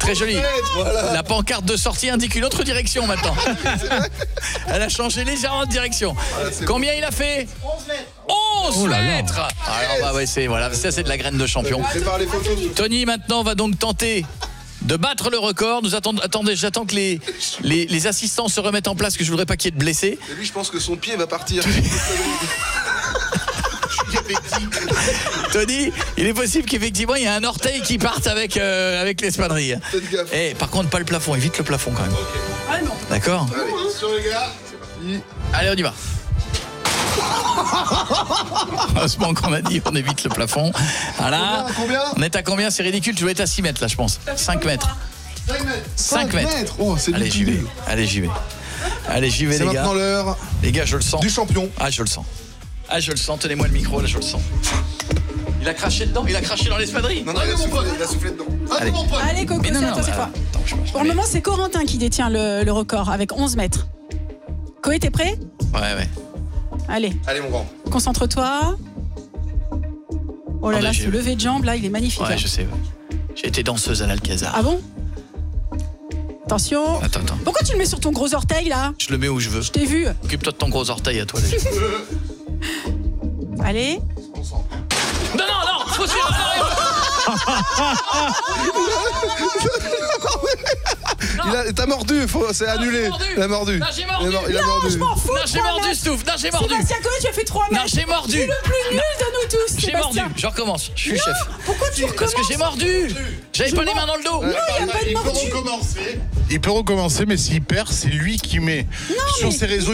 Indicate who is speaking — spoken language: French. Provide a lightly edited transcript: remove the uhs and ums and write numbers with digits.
Speaker 1: Très joli. Voilà. La pancarte de sortie indique une autre direction maintenant. Elle a changé légèrement de direction. Combien il a fait? 11 mètres. Alors bah ouais, voilà, ça c'est de la graine de champion. Tony maintenant va donc tenter de battre le record. J'attends que les assistants se remettent en place, que je voudrais pas qu'il y ait de blessés.
Speaker 2: Et lui, je pense que son pied va partir.
Speaker 1: Tony, il est possible qu'effectivement il y ait un orteil qui parte avec l'espadrille. Et par contre pas le plafond, évite le plafond quand même.
Speaker 3: Ah non.
Speaker 1: D'accord.
Speaker 2: Allez, attention les gars, c'est parti.
Speaker 1: Allez, on y va. Heureusement qu'on a dit on évite le plafond. Voilà.
Speaker 2: Combien
Speaker 1: On est à combien? C'est ridicule, tu dois être à 6 mètres là je pense. 5 mètres. 5 mètres.
Speaker 2: Oh, c'est
Speaker 1: allez, j'y vais. Allez, j'y vais. Allez, j'y vais les gars.
Speaker 2: C'est maintenant l'heure.
Speaker 1: Les gars, je le sens.
Speaker 2: Du champion.
Speaker 1: Ah, je le sens. Ah, je le sens. Tenez-moi le micro, là, je le sens. Il a craché dedans. Il a craché dans l'espadrille.
Speaker 2: Non, il a soufflé dedans.
Speaker 1: Allez,
Speaker 3: Allez Coco, c'est à toi cette fois. Pour le moment, c'est Corentin qui détient le record avec 11 mètres. Koé, t'es prêt?
Speaker 1: Ouais.
Speaker 3: Allez,
Speaker 2: mon grand.
Speaker 3: concentre-toi. Oh là là, ce lever de jambe là, il est magnifique.
Speaker 1: Ouais, je sais. J'ai été danseuse à l'Alcazar.
Speaker 3: Ah bon? Attention.
Speaker 1: Attends.
Speaker 3: Pourquoi tu le mets sur ton gros orteil là?
Speaker 1: Je le mets où je veux.
Speaker 3: Je t'ai vu.
Speaker 1: Occupe-toi de ton gros orteil à toi déjà.
Speaker 3: Allez.
Speaker 1: Non, faut suivre.
Speaker 2: T'as mordu, c'est annulé. Il a mordu.
Speaker 1: Non, j'ai mordu.
Speaker 2: Il a mordu.
Speaker 3: Je m'en fous.
Speaker 1: Non, j'ai mordu, Stouff. Non, j'ai mordu.
Speaker 3: Sébastien Coé, tu as fait 3 mètres.
Speaker 1: Non, j'ai mordu.
Speaker 3: Tu es le plus nul de nous tous.
Speaker 1: J'ai mordu.
Speaker 3: Sébastien.
Speaker 1: Je recommence. Je suis le chef.
Speaker 3: Pourquoi tu recommences?
Speaker 1: Parce que j'ai mordu. J'avais pas les mains dans le dos.
Speaker 3: Non, il n'y a pas de mordu.
Speaker 4: Il peut recommencer, mais s'il perd, c'est lui qui met sur ses réseaux